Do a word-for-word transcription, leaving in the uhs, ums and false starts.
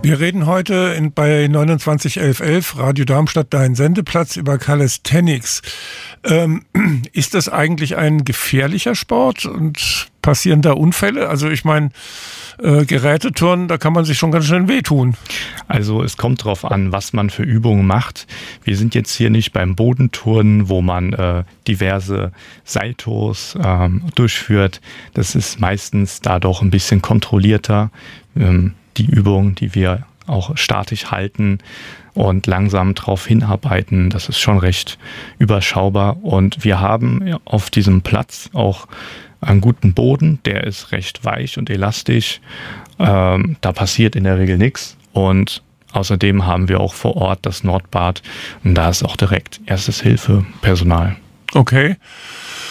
Wir reden heute in, bei neunundzwanzig elf elf Radio Darmstadt, dein Sendeplatz, über Calisthenics. Ähm, ist das eigentlich ein gefährlicher Sport und passieren da Unfälle? Also ich meine, äh, Geräteturnen, da kann man sich schon ganz schön wehtun. Also es kommt drauf an, was man für Übungen macht. Wir sind jetzt hier nicht beim Bodenturnen, wo man äh, diverse Saltos äh, durchführt. Das ist meistens da doch ein bisschen kontrollierter. Ähm, die Übungen, die wir auch statisch halten und langsam drauf hinarbeiten, das ist schon recht überschaubar. Und wir haben auf diesem Platz auch einen guten Boden, der ist recht weich und elastisch. Ähm, da passiert in der Regel nichts. Und außerdem haben wir auch vor Ort das Nordbad und da ist auch direkt Erstes Hilfe Personal. Okay.